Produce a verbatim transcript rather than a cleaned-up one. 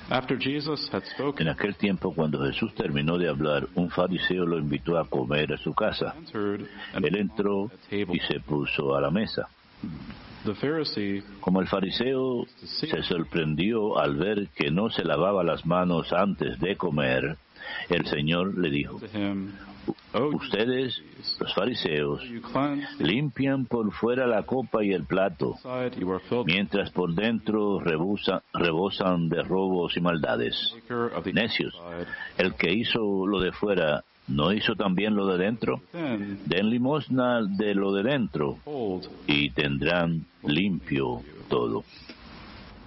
En aquel tiempo, cuando Jesús terminó de hablar, un fariseo lo invitó a comer a su casa. Él entró y se puso a la mesa. Como el fariseo se sorprendió al ver que no se lavaba las manos antes de comer, el Señor le dijo: ustedes, los fariseos, limpian por fuera la copa y el plato, mientras por dentro rebosa, rebosan de robos y maldades. Necios, el que hizo lo de fuera, ¿no hizo también lo de dentro? Den limosna de lo de dentro y tendrán limpio todo.